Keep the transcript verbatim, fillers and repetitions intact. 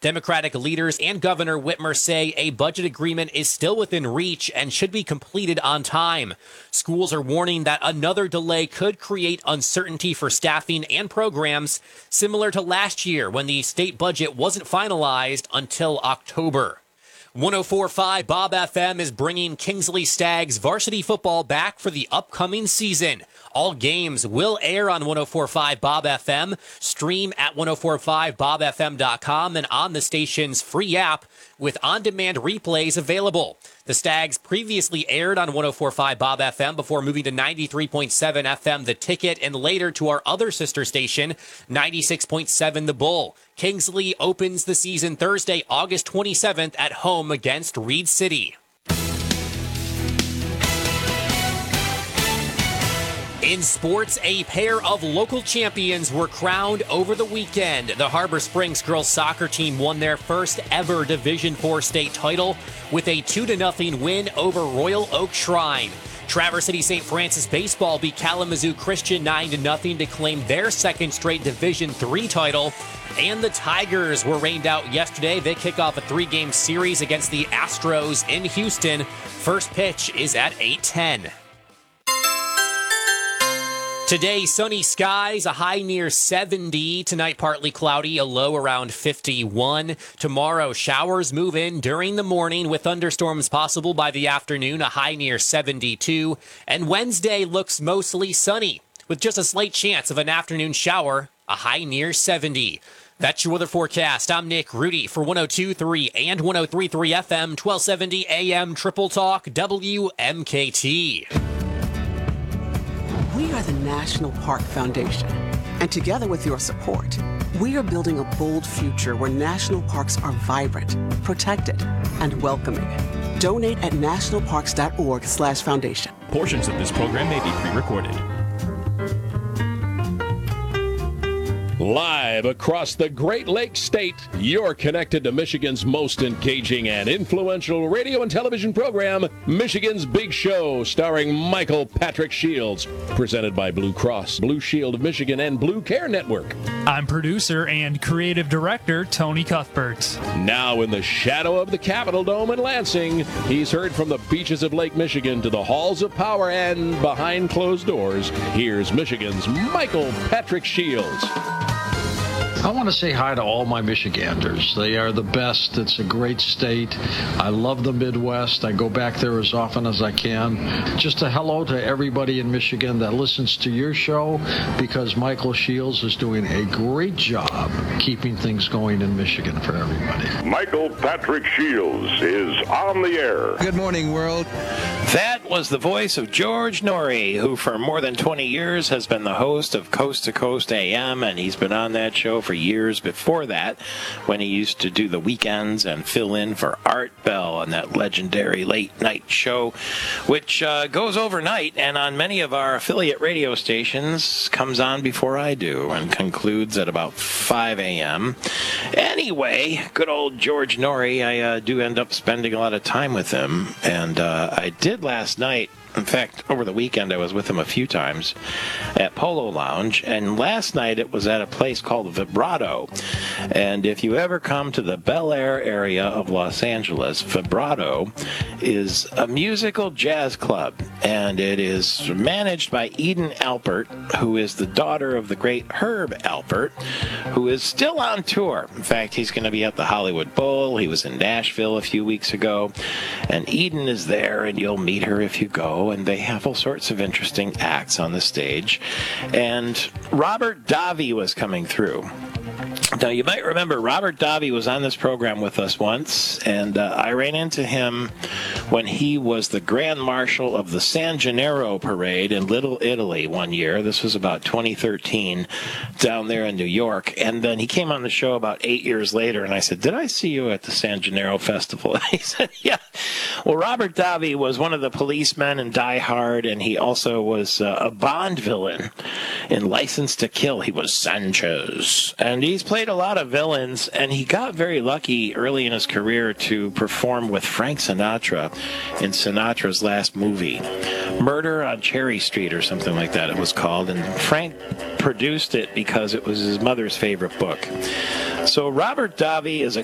Democratic leaders and Governor Whitmer say a budget agreement is still within reach and should be completed on time. Schools are warning that another delay could create uncertainty for staffing and programs, similar to last year when the state budget wasn't finalized until October. one oh four point five Bob F M is bringing Kingsley Stags varsity football back for the upcoming season. All games will air on one oh four point five Bob F M, stream at ten forty-five bob f m dot com, and on the station's free app with on-demand replays available. The Stags previously aired on one oh four point five Bob F M before moving to ninety-three point seven F M The Ticket and later to our other sister station, ninety-six point seven The Bull. Kingsley opens the season Thursday, August twenty-seventh at home against Reed City. In sports, a pair of local champions were crowned over the weekend. The Harbor Springs girls soccer team won their first ever Division four state title with a two to nothing win over Royal Oak Shrine. Traverse City Saint Francis baseball beat Kalamazoo Christian nine to nothing to claim their second straight Division three title. And the Tigers were rained out yesterday. They kick off a three-game series against the Astros in Houston. First pitch is at eight ten. Today, sunny skies, a high near seventy. Tonight, partly cloudy, a low around fifty-one. Tomorrow, showers move in during the morning with thunderstorms possible by the afternoon, a high near seventy-two. And Wednesday looks mostly sunny with just a slight chance of an afternoon shower, a high near seventy. That's your weather forecast. I'm Nick Rudy for one oh two point three and one oh three point three F M, twelve seventy A M Triple Talk, W M K T. We are the National Park Foundation, and together with your support, we are building a bold future where national parks are vibrant, protected, and welcoming. Donate at nationalparks.org slash foundation. Portions of this program may be pre-recorded. Live across the Great Lakes State, you're connected to Michigan's most engaging and influential radio and television program, Michigan's Big Show, starring Michael Patrick Shields, presented by Blue Cross, Blue Shield of Michigan, and Blue Care Network. I'm producer and creative director Tony Cuthbert. Now in the shadow of the Capitol Dome in Lansing, he's heard from the beaches of Lake Michigan to the halls of power and behind closed doors. Here's Michigan's Michael Patrick Shields. I want to say hi to all my Michiganders. They are the best. It's a great state. I love the Midwest. I go back there as often as I can. Just a hello to everybody in Michigan that listens to your show, because Michael Shields is doing a great job keeping things going in Michigan for everybody. Michael Patrick Shields is on the air. Good morning, world. That was the voice of George Norrie, who for more than twenty years has been the host of Coast to Coast A M, and he's been on that show for years before that, when he used to do the weekends and fill in for Art Bell on that legendary late night show, which uh, goes overnight and on many of our affiliate radio stations comes on before I do and concludes at about five A M Anyway, good old George Norrie, I uh, do end up spending a lot of time with him, and uh, I did last night. In fact, over the weekend, I was with him a few times at Polo Lounge, and last night it was at a place called Vibrato. And if you ever come to the Bel Air area of Los Angeles, Vibrato is a musical jazz club, and it is managed by Eden Alpert, who is the daughter of the great Herb Alpert, who is still on tour. In fact, he's going to be at the Hollywood Bowl. He was in Nashville a few weeks ago, and Eden is there, and you'll meet her if you go. And they have all sorts of interesting acts on the stage. And Robert Davi was coming through. Now, you might remember Robert Davi was on this program with us once, and uh, I ran into him when he was the Grand Marshal of the San Gennaro Parade in Little Italy one year. This was about twenty thirteen down there in New York. And then he came on the show about eight years later, and I said, did I see you at the San Gennaro Festival? And he said, yeah. Well, Robert Davi was one of the policemen in Die Hard, and he also was uh, a Bond villain in License to Kill. He was Sanchez. And he's played a lot of villains, and he got very lucky early in his career to perform with Frank Sinatra in Sinatra's last movie, Murder on Cherry Street or something like that it was called, and Frank produced it because it was his mother's favorite book. So Robert Davi is a